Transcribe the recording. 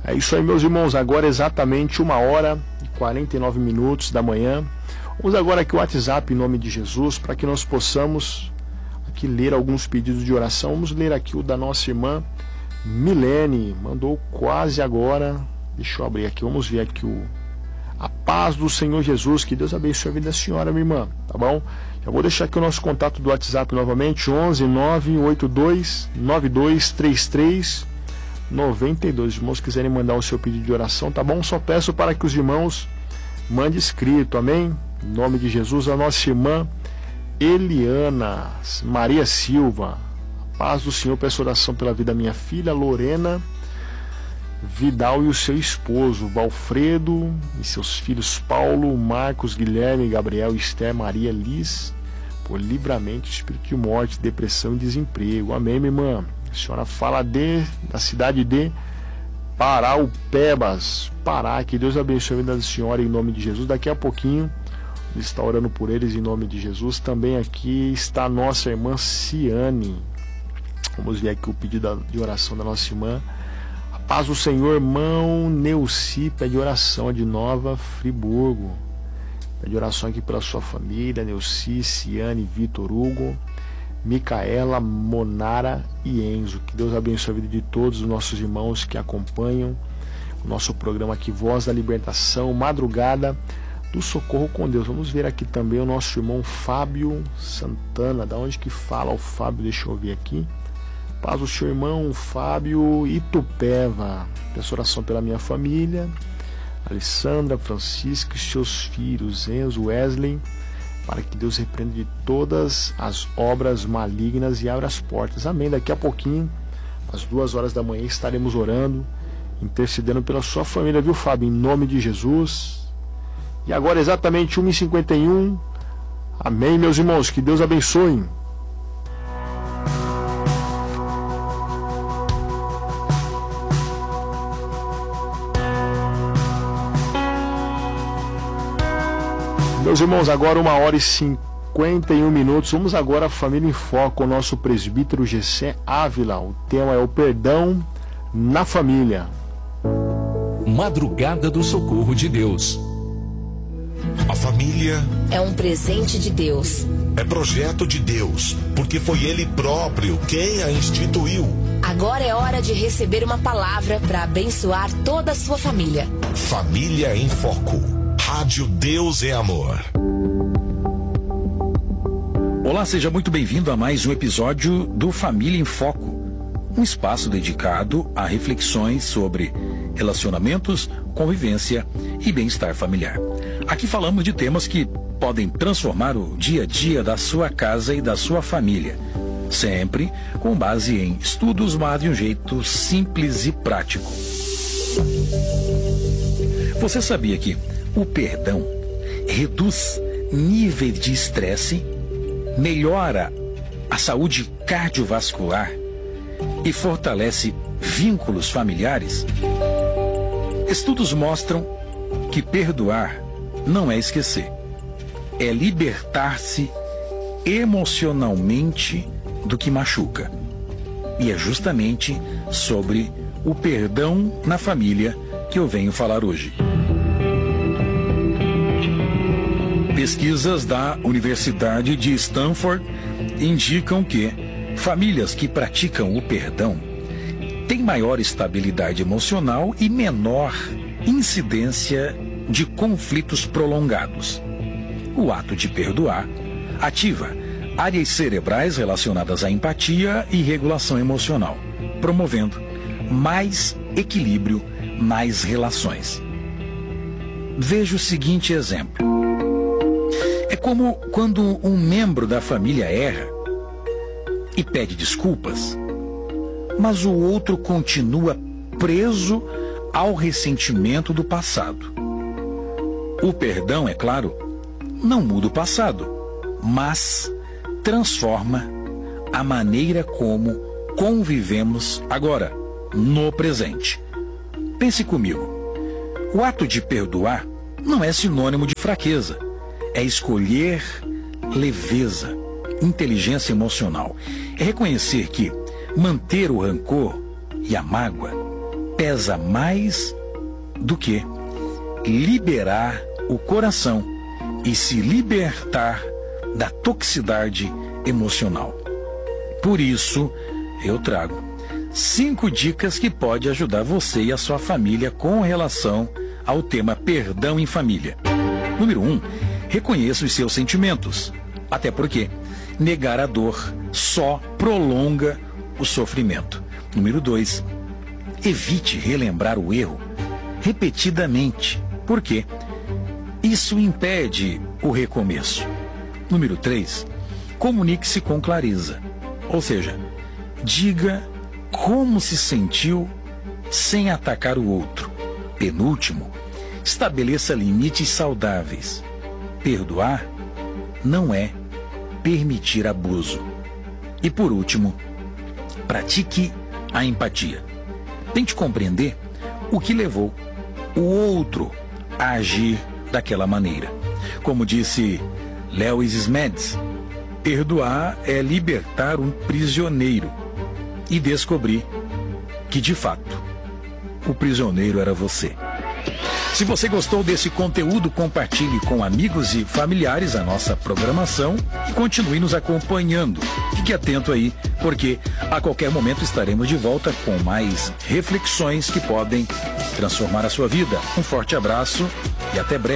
É isso aí, meus irmãos, agora é exatamente 1h49 da manhã. Vamos agora aqui o WhatsApp em nome de Jesus, para que nós possamos aqui ler alguns pedidos de oração. Vamos ler aqui o da nossa irmã Milene, mandou quase agora. Deixa eu abrir aqui, vamos ver aqui a paz do Senhor Jesus, que Deus abençoe a vida da senhora, minha irmã, tá bom? Já vou deixar aqui o nosso contato do WhatsApp novamente, 11 982 9233 92. Os irmãos quiserem mandar o seu pedido de oração, tá bom? Só peço para que os irmãos mandem escrito, amém? Em nome de Jesus, a nossa irmã Eliana Maria Silva, a paz do Senhor, peço oração pela vida da minha filha Lorena Vidal e o seu esposo Valfredo e seus filhos Paulo, Marcos, Guilherme, Gabriel, Esther, Maria, Liz, por livramento, espírito de morte, depressão e desemprego. Amém, minha irmã? A senhora fala da cidade de Paraupebas, Pará. Que Deus abençoe a vida da senhora em nome de Jesus. Daqui a pouquinho ele está orando por eles em nome de Jesus. Também aqui está a nossa irmã Ciane. Vamos ver aqui o pedido de oração da nossa irmã. A paz do Senhor, irmão Neuci, pede oração de Nova Friburgo. Pede oração aqui pela sua família, Neuci, Ciane, Vitor Hugo, Micaela, Monara e Enzo. Que Deus abençoe a vida de todos os nossos irmãos que acompanham o nosso programa aqui, Voz da Libertação, Madrugada do Socorro com Deus. Vamos ver aqui também o nosso irmão Fábio Santana. Da onde que fala o Fábio? Deixa eu ver aqui. Paz o seu irmão Fábio Itupeva. Peço oração pela minha família, Alessandra, Francisca e seus filhos, Enzo, Wesley, para que Deus repreenda de todas as obras malignas e abra as portas. Amém. Daqui a pouquinho, às 2h da manhã, estaremos orando, intercedendo pela sua família, viu, Fábio? Em nome de Jesus. E agora, exatamente 1h51. Amém, meus irmãos. Que Deus abençoe. Meus irmãos, agora 1h51. Vamos agora à Família em Foco com o nosso presbítero Gessé Ávila. O tema é o perdão na família. Madrugada do Socorro de Deus. A família é um presente de Deus. É projeto de Deus, porque foi Ele próprio quem a instituiu. Agora é hora de receber uma palavra para abençoar toda a sua família. Família em Foco. Rádio Deus é Amor. Olá, seja muito bem-vindo a mais um episódio do Família em Foco, um espaço dedicado a reflexões sobre relacionamentos, convivência e bem-estar familiar. Aqui falamos de temas que podem transformar o dia a dia da sua casa e da sua família, sempre com base em estudos, mas de um jeito simples e prático. Você sabia que o perdão reduz níveis de estresse, melhora a saúde cardiovascular e fortalece vínculos familiares? Estudos mostram que perdoar não é esquecer, é libertar-se emocionalmente do que machuca. E é justamente sobre o perdão na família que eu venho falar hoje. Pesquisas da Universidade de Stanford indicam que famílias que praticam o perdão têm maior estabilidade emocional e menor incidência de conflitos prolongados. O ato de perdoar ativa áreas cerebrais relacionadas à empatia e regulação emocional, promovendo mais equilíbrio nas relações. Veja o seguinte exemplo. É como quando um membro da família erra e pede desculpas, mas o outro continua preso ao ressentimento do passado. O perdão, é claro, não muda o passado, mas transforma a maneira como convivemos agora, no presente. Pense comigo. O ato de perdoar não é sinônimo de fraqueza. É escolher leveza, inteligência emocional. É reconhecer que manter o rancor e a mágoa pesa mais do que liberar o coração e se libertar da toxicidade emocional. Por isso, eu trago 5 dicas que podem ajudar você e a sua família com relação ao tema perdão em família. Número 1, reconheça os seus sentimentos. Até porque negar a dor só prolonga o sofrimento. Número 2, evite relembrar o erro repetidamente. Por quê? Isso impede o recomeço. Número 3, comunique-se com clareza. Ou seja, diga como se sentiu sem atacar o outro. Penúltimo, estabeleça limites saudáveis. Perdoar não é permitir abuso. E por último, pratique a empatia. Tente compreender o que levou o outro a agir daquela maneira. Como disse Lewis Smedes, perdoar é libertar um prisioneiro e descobrir que, de fato, o prisioneiro era você. Se você gostou desse conteúdo, compartilhe com amigos e familiares a nossa programação e continue nos acompanhando. Fique atento aí, porque a qualquer momento estaremos de volta com mais reflexões que podem transformar a sua vida. Um forte abraço e até breve.